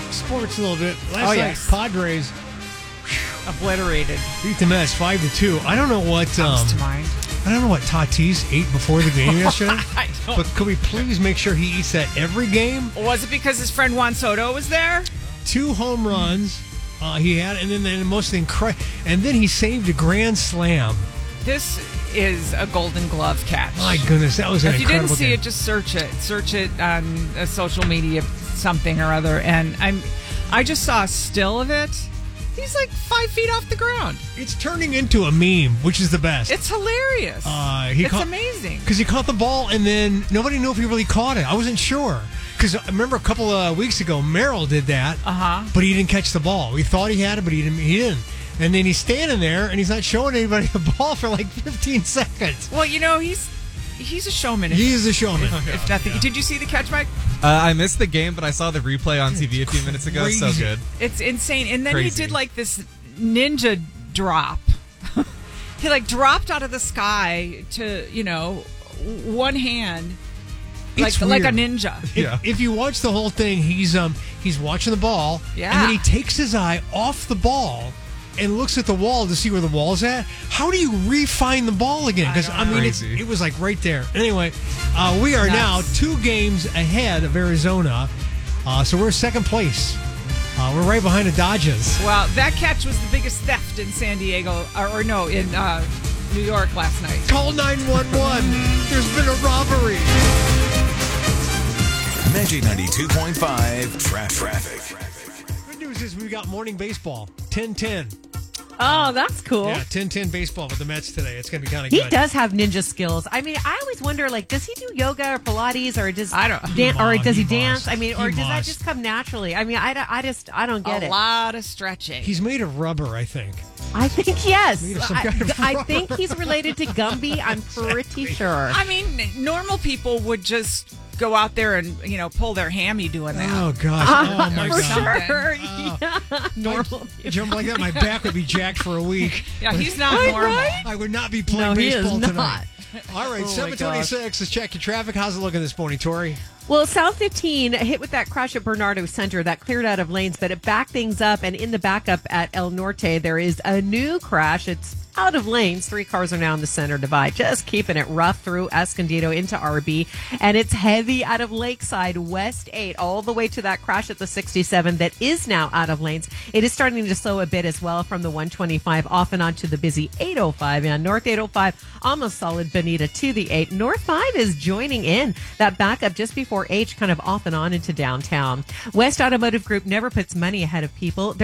Sports a little bit. Last night, yes. Padres Obliterated. beat the Mets 5-2. I don't know what Comes to mind. I don't know what Tatis ate before the game yesterday. I don't. But could we please make sure he eats that every game? Was it because his friend Juan Soto was there? 2 home runs he had, and then most and then he saved a grand slam. This is a Golden Glove catch. My goodness, that was an If you incredible didn't see game. it, just search it. Search it on social media, something or other. And I just saw a still of it. He's like 5 feet off the ground. It's turning into a meme, which is the best. It's hilarious. It's amazing. Because he caught the ball, and then nobody knew if he really caught it. I wasn't sure. Because I remember a couple of weeks ago, Merrill did that, but he didn't catch the ball. We thought he had it, but he didn't. And then he's standing there, and he's not showing anybody the ball for like 15 seconds. Well, he's a showman. He is a showman. If nothing. Did you see the catch, Mike? I missed the game, but I saw the replay on TV a few minutes ago. So Crazy. good. It's insane. And then Crazy. he did like this ninja drop. He like dropped out of the sky to, one hand. It's Like a weird. ninja. Yeah. If you watch the whole thing, he's watching the ball, Yeah. and then he takes his eye off the ball and looks at the wall to see where the wall's at. How do you re-find the ball again? Because I mean, Crazy. it was like right there. Anyway, we are now 2 games ahead of Arizona, so we're second place. We're right behind the Dodgers. Well, that catch was the biggest theft in San Diego, in New York last night. Call 911. There's been a robbery. Magic 92.5 Traffic. Good news is we got morning baseball, 10-10. Oh, that's cool. Yeah, 10-10 baseball with the Mets today. It's going to be kind of He good. does have ninja skills. I mean, I always wonder, like, does he do yoga or Pilates, or does I don't- or does he He dance? must. I mean, or He does that must. just come naturally? I mean, I don't get A it. lot of stretching. He's made of rubber, I think. I think yes. Made of some kind of I rubber. think he's related to Gumby. I'm pretty sure. I mean, normal people would just go out there and, pull their hammy doing that. Oh, gosh. Oh, my for God. sure. Oh. Yeah. Normal. Jump like that, my back would be jacked for a week. Yeah, he's not normal. I would not be playing No, he is baseball not. tonight. All right, Oh, my 726. Let's check your traffic. How's it looking this morning, Tori? Well, South 15 hit with that crash at Bernardo Center that cleared out of lanes, but it backed things up. And in the backup at El Norte, there is a new crash. It's out of lanes. 3 cars are now in the center divide, just keeping it rough through Escondido into RB. And it's heavy out of Lakeside, West 8, all the way to that crash at the 67 that is now out of lanes. It is starting to slow a bit as well from the 125 off and on to the busy 805. And North 805, almost solid Bonita to the 8. North 5 is joining in that backup just before H, kind of off and on into downtown. West Automotive Group never puts money ahead of people.